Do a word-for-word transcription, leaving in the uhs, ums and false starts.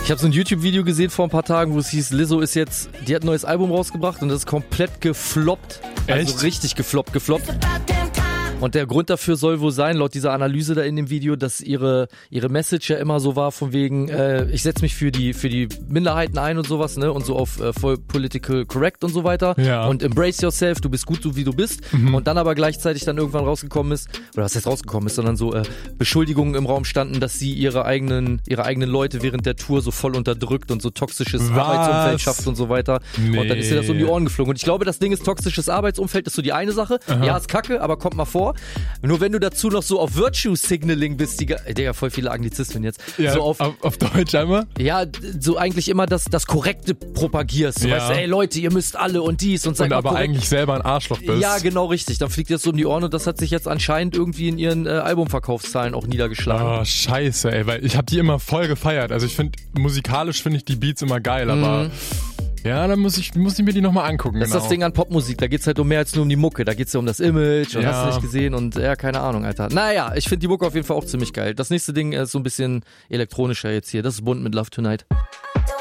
Ich habe so ein YouTube-Video gesehen vor ein paar Tagen, wo es hieß, Lizzo ist jetzt, die hat ein neues Album rausgebracht und das ist komplett gefloppt. Also Echt? richtig gefloppt, gefloppt. Und der Grund dafür soll wohl sein, laut dieser Analyse da in dem Video, dass ihre ihre Message ja immer so war von wegen, äh, ich setze mich für die für die Minderheiten ein und sowas, ne, und so auf äh, voll political correct und so weiter. Ja. Und embrace yourself, du bist gut so wie du bist. Mhm. Und dann aber gleichzeitig dann irgendwann rausgekommen ist, oder was heißt rausgekommen ist, sondern so äh, Beschuldigungen im Raum standen, dass sie ihre eigenen ihre eigenen Leute während der Tour so voll unterdrückt und so toxisches Was? Arbeitsumfeld schafft und so weiter. Nee. Und dann ist ihr das um die Ohren geflogen. Und ich glaube, das Ding ist toxisches Arbeitsumfeld, ist so die eine Sache. Aha. Ja, ist kacke, aber kommt mal vor. Nur wenn du dazu noch so auf Virtue Signaling bist, die, äh, Digga, voll viele Anglizismen jetzt. Ja, so auf, auf, auf Deutsch einmal? ja, so eigentlich immer das, das Korrekte propagierst. Du Ja. weißt, ey Leute, ihr müsst alle und dies und seid Und mal aber korrekt. eigentlich selber ein Arschloch bist. Ja, genau richtig. Dann fliegt dir das so um die Ohren und das hat sich jetzt anscheinend irgendwie in ihren äh, Albumverkaufszahlen auch niedergeschlagen. Oh, scheiße, ey, weil ich habe die immer voll gefeiert. Also ich finde, musikalisch finde ich die Beats immer geil, aber Mhm. ja, dann muss ich, muss ich mir die nochmal angucken. Das genau. ist das Ding an Popmusik, da geht's halt um mehr als nur um die Mucke, da geht's ja um das Image und Ja. hast du nicht gesehen und ja, keine Ahnung, Alter. Naja, ich finde die Mucke auf jeden Fall auch ziemlich geil. Das nächste Ding ist so ein bisschen elektronischer jetzt hier, das ist bunt mit Love Tonight. The